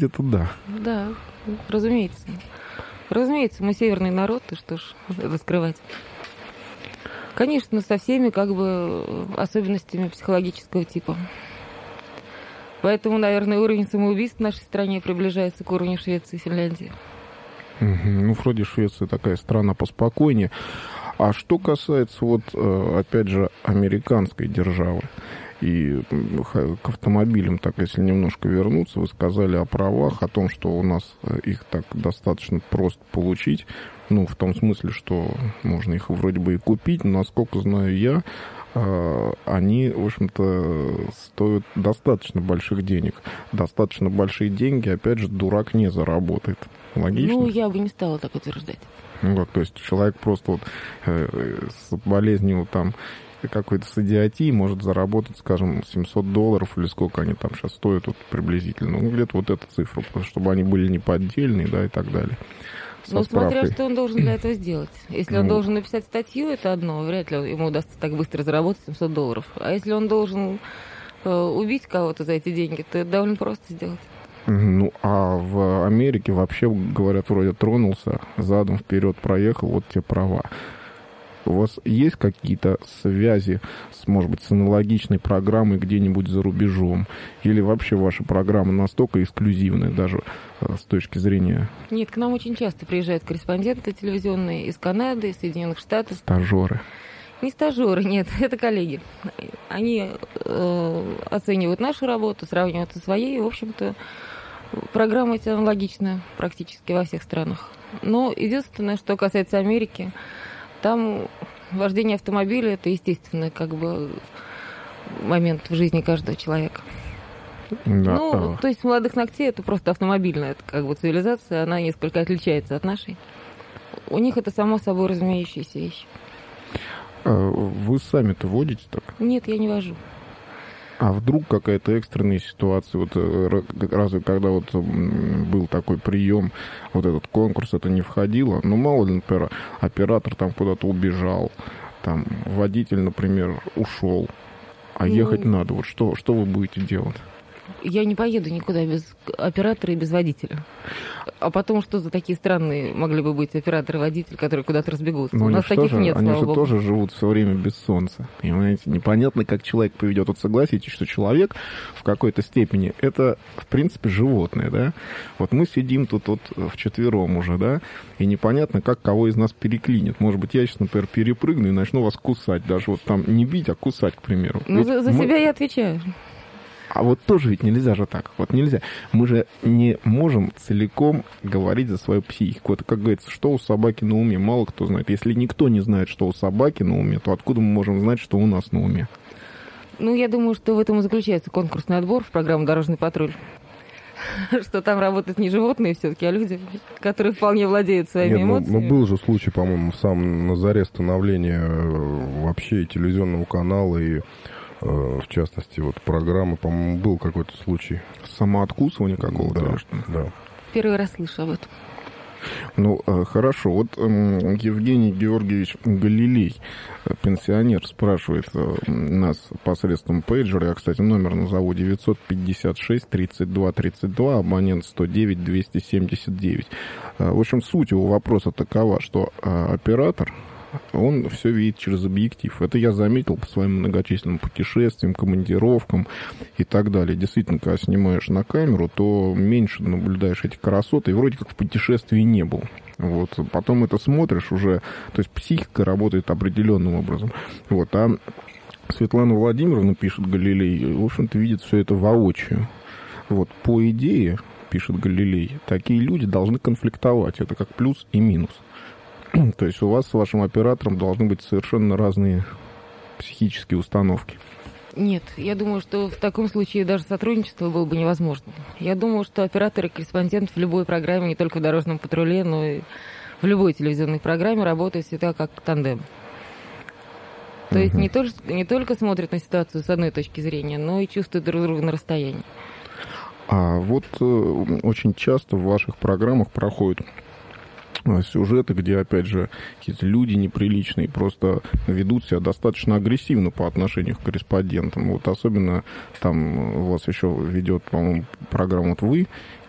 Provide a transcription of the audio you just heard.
где-то да. Да, разумеется. Разумеется, мы северный народ, и что ж это скрывать. Конечно, со всеми особенностями психологического типа. Поэтому, наверное, уровень самоубийств в нашей стране приближается к уровню Швеции и Финляндии. Ну, вроде Швеция такая страна поспокойнее. А что касается, опять же, американской державы, и к автомобилям, так если немножко вернуться, вы сказали о правах, о том, что у нас их так достаточно просто получить, в том смысле, что можно их вроде бы и купить, но, насколько знаю я, они, в общем-то, стоят достаточно больших денег. Достаточно большие деньги, опять же, дурак не заработает. Логично? Я бы не стала так утверждать. То есть человек просто с болезнью какой-то с идиотией может заработать, скажем, $700 или сколько они там сейчас стоят приблизительно. Где-то эта цифра, чтобы они были не поддельные, да, и так далее. Смотря что он должен для этого сделать. Если он должен написать статью, это одно. Вряд ли ему удастся так быстро заработать $700. А если он должен убить кого-то за эти деньги, то это довольно просто сделать. А в Америке вообще, говорят, вроде тронулся, задом вперед проехал, те права. У вас есть какие-то связи может быть, с аналогичной программой где-нибудь за рубежом? Или вообще ваша программа настолько эксклюзивная даже с точки зрения... Нет, к нам очень часто приезжают корреспонденты телевизионные из Канады, из Соединенных Штатов. Стажеры. Не стажеры, нет, это коллеги. Они оценивают нашу работу, сравнивают со своей. В общем-то, программа эти аналогична практически во всех странах. Но единственное, что касается Америки, там вождение автомобиля – это естественный момент в жизни каждого человека. Да. То есть молодых ногтей – это просто автомобильная цивилизация, она несколько отличается от нашей. У них это само собой разумеющаяся вещь. Вы сами-то водите так? Нет, я не вожу. А вдруг какая-то экстренная ситуация, разве когда был такой прием, этот конкурс, это не входило? Мало ли, например, оператор там куда-то убежал, там водитель, например, ушел, а ехать надо. Что вы будете делать? Я не поеду никуда без оператора и без водителя. А потом, что за такие странные могли бы быть оператор и водитель, которые куда-то разбегутся? У нас таких нет, они слава же богу. тоже живут все время без солнца. Понимаете, непонятно, как человек поведет. Согласитесь, что человек в какой-то степени это, в принципе, животное, да? Мы сидим тут вчетвером уже, да, и непонятно, как кого из нас переклинит. Может быть, я сейчас, например, перепрыгну и начну вас кусать. Даже там не бить, а кусать, к примеру. За себя я отвечаю. А тоже ведь нельзя же так. Нельзя. Мы же не можем целиком говорить за свою психику. Это, как говорится, что у собаки на уме, мало кто знает. Если никто не знает, что у собаки на уме, то откуда мы можем знать, что у нас на уме? Я думаю, что в этом и заключается конкурсный отбор в программу «Дорожный патруль». Что там работают не животные все-таки, а люди, которые вполне владеют своими эмоциями. Был же случай, по-моему, на заре становления вообще телевизионного канала и в частности, программы, по-моему, был какой-то случай. Самооткусывания какого-то? Да. Первый раз слышу об этом. Хорошо. Евгений Георгиевич Галилей, пенсионер, спрашивает нас посредством пейджера. Я, кстати, номер назову: 956-32-32, абонент 109-279. В общем, суть его вопроса такова, что оператор... он все видит через объектив. Это я заметил по своим многочисленным путешествиям, командировкам и так далее. Действительно, когда снимаешь на камеру, то меньше наблюдаешь эти красоты, и вроде как в путешествии не был. Потом это смотришь уже, то есть психика работает определенным образом. А Светлана Владимировна, пишет Галилей, в общем-то, видит все это воочию. По идее, пишет Галилей, такие люди должны конфликтовать. Это как плюс и минус. То есть у вас с вашим оператором должны быть совершенно разные психические установки. Нет, я думаю, что в таком случае даже сотрудничество было бы невозможно. Я думаю, что оператор и корреспондент в любой программе, не только в «Дорожном патруле», но и в любой телевизионной программе работают всегда как тандем. То есть не только смотрят на ситуацию с одной точки зрения, но и чувствуют друг друга на расстоянии. А очень часто в ваших программах проходят сюжеты, где, опять же, какие-то люди неприличные просто ведут себя достаточно агрессивно по отношению к корреспондентам. Особенно там у вас еще ведет, по-моему, программу вы